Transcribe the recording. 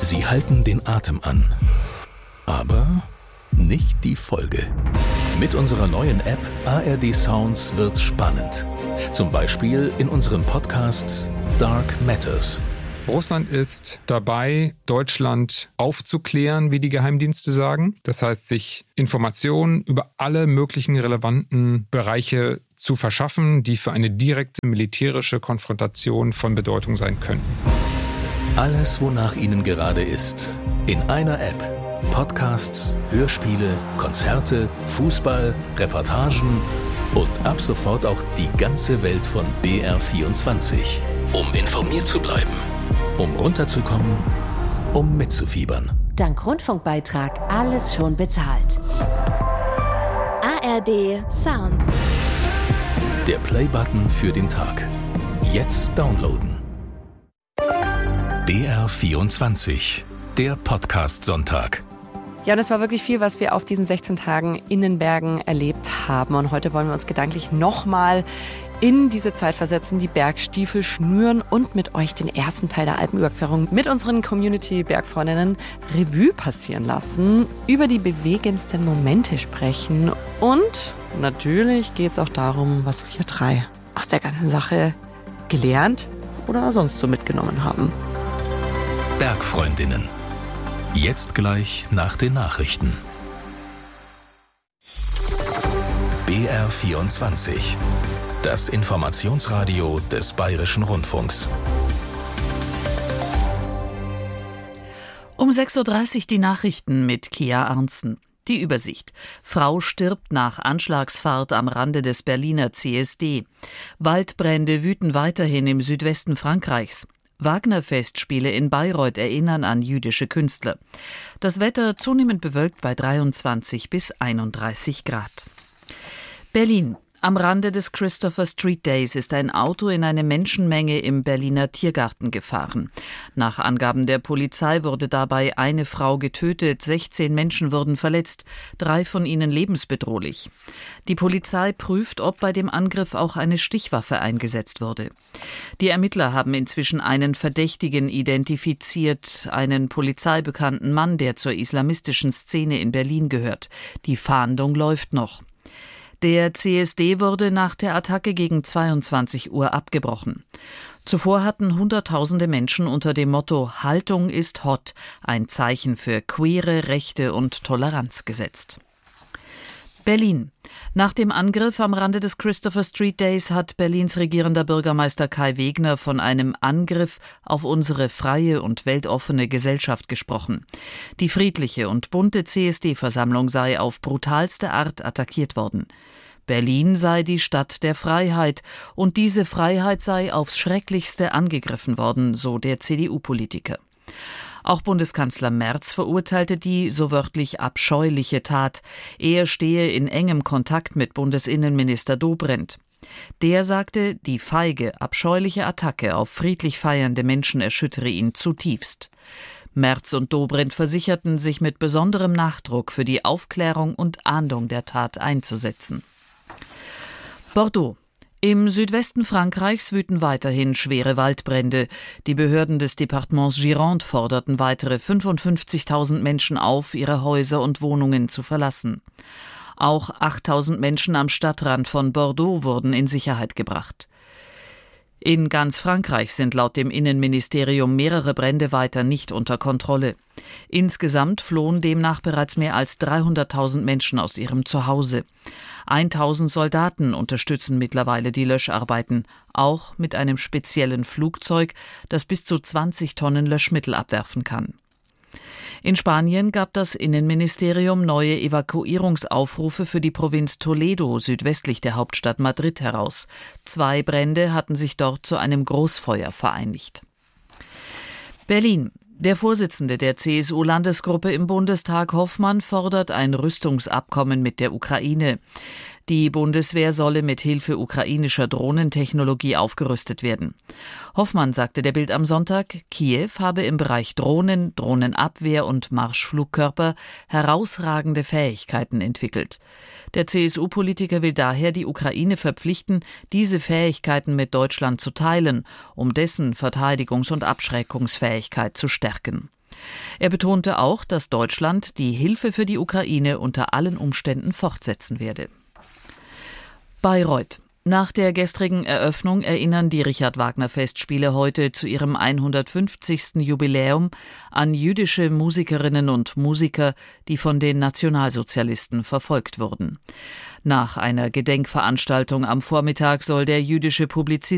Sie halten den Atem an, aber nicht die Folge. Mit unserer neuen App ARD Sounds wird's spannend. Zum Beispiel in unserem Podcast Dark Matters. Russland ist dabei, Deutschland aufzuklären, wie die Geheimdienste sagen. Das heißt, sich Informationen über alle möglichen relevanten Bereiche zu verschaffen, die für eine direkte militärische Konfrontation von Bedeutung sein könnten. Alles, wonach Ihnen gerade ist, in einer App. Podcasts, Hörspiele, Konzerte, Fußball, Reportagen und ab sofort auch die ganze Welt von BR24. Um informiert zu bleiben, um runterzukommen, um mitzufiebern. Dank Rundfunkbeitrag alles schon bezahlt. ARD Sounds. Der Play-Button für den Tag. Jetzt downloaden. BR24, der Podcast-Sonntag. Ja, und es war wirklich viel, was wir auf diesen 16 Tagen in den Bergen erlebt haben. Und heute wollen wir uns gedanklich nochmal in diese Zeit versetzen, die Bergstiefel schnüren und mit euch den ersten Teil der Alpenüberquerung mit unseren Community-Bergfreundinnen Revue passieren lassen, über die bewegendsten Momente sprechen und natürlich geht es auch darum, was wir drei aus der ganzen Sache gelernt oder sonst so mitgenommen haben. Bergfreundinnen. Jetzt gleich nach den Nachrichten. BR24. Das Informationsradio des Bayerischen Rundfunks. Um 6.30 Uhr die Nachrichten mit Kia Arntzen. Die Übersicht. Frau stirbt nach Anschlagsfahrt am Rande des Berliner CSD. Waldbrände wüten weiterhin im Südwesten Frankreichs. Wagner-Festspiele in Bayreuth erinnern an jüdische Künstler. Das Wetter zunehmend bewölkt bei 23 bis 31 Grad. Berlin. Am Rande des Christopher Street Days ist ein Auto in eine Menschenmenge im Berliner Tiergarten gefahren. Nach Angaben der Polizei wurde dabei eine Frau getötet, 16 Menschen wurden verletzt, 3 von ihnen lebensbedrohlich. Die Polizei prüft, ob bei dem Angriff auch eine Stichwaffe eingesetzt wurde. Die Ermittler haben inzwischen einen Verdächtigen identifiziert, einen polizeibekannten Mann, der zur islamistischen Szene in Berlin gehört. Die Fahndung läuft noch. Der CSD wurde nach der Attacke gegen 22 Uhr abgebrochen. Zuvor hatten Hunderttausende Menschen unter dem Motto »Haltung ist hot« ein Zeichen für queere Rechte und Toleranz gesetzt. Berlin. Nach dem Angriff am Rande des Christopher Street Days hat Berlins regierender Bürgermeister Kai Wegner von einem Angriff auf unsere freie und weltoffene Gesellschaft gesprochen. Die friedliche und bunte CSD-Versammlung sei auf brutalste Art attackiert worden. Berlin sei die Stadt der Freiheit und diese Freiheit sei aufs Schrecklichste angegriffen worden, so der CDU-Politiker. Auch Bundeskanzler Merz verurteilte die, so wörtlich, abscheuliche Tat. Er stehe in engem Kontakt mit Bundesinnenminister Dobrindt. Der sagte, die feige, abscheuliche Attacke auf friedlich feiernde Menschen erschüttere ihn zutiefst. Merz und Dobrindt versicherten, sich mit besonderem Nachdruck für die Aufklärung und Ahndung der Tat einzusetzen. Bordeaux. Im Südwesten Frankreichs wüten weiterhin schwere Waldbrände. Die Behörden des Departements Gironde forderten weitere 55.000 Menschen auf, ihre Häuser und Wohnungen zu verlassen. Auch 8.000 Menschen am Stadtrand von Bordeaux wurden in Sicherheit gebracht. In ganz Frankreich sind laut dem Innenministerium mehrere Brände weiter nicht unter Kontrolle. Insgesamt flohen demnach bereits mehr als 300.000 Menschen aus ihrem Zuhause. 1.000 Soldaten unterstützen mittlerweile die Löscharbeiten, auch mit einem speziellen Flugzeug, das bis zu 20 Tonnen Löschmittel abwerfen kann. In Spanien gab das Innenministerium neue Evakuierungsaufrufe für die Provinz Toledo südwestlich der Hauptstadt Madrid heraus. 2 Brände hatten sich dort zu einem Großfeuer vereinigt. Berlin. Der Vorsitzende der CSU-Landesgruppe im Bundestag, Hoffmann, fordert ein Rüstungsabkommen mit der Ukraine. Die Bundeswehr solle mit Hilfe ukrainischer Drohnentechnologie aufgerüstet werden. Hoffmann sagte der Bild am Sonntag, Kiew habe im Bereich Drohnen, Drohnenabwehr und Marschflugkörper herausragende Fähigkeiten entwickelt. Der CSU-Politiker will daher die Ukraine verpflichten, diese Fähigkeiten mit Deutschland zu teilen, um dessen Verteidigungs- und Abschreckungsfähigkeit zu stärken. Er betonte auch, dass Deutschland die Hilfe für die Ukraine unter allen Umständen fortsetzen werde. Bayreuth. Nach der gestrigen Eröffnung erinnern die Richard-Wagner-Festspiele heute zu ihrem 150. Jubiläum an jüdische Musikerinnen und Musiker, die von den Nationalsozialisten verfolgt wurden. Nach einer Gedenkveranstaltung am Vormittag soll der jüdische Publizist